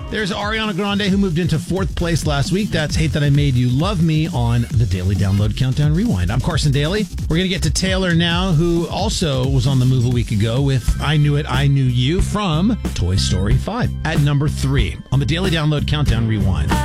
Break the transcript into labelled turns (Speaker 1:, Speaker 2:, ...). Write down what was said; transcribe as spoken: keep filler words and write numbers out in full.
Speaker 1: There's Ariana Grande, who moved into fourth place last week. That's Hate That I Made You Love Me on the Daily Download Countdown Rewind. I'm Carson Daly. We're going to get to Taylor now, who also was on the move a week ago with I Knew It, I Knew You from Toy Story five at number three on the Daily Download Countdown Rewind.